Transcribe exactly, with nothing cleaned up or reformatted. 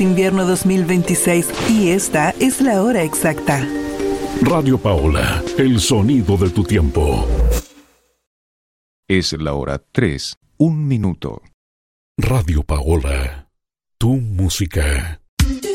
Invierno dos mil veintiséis y esta es la hora exacta. Radio Paola, el sonido de tu tiempo. Es la hora tres, un minuto. Radio Paola, tu música.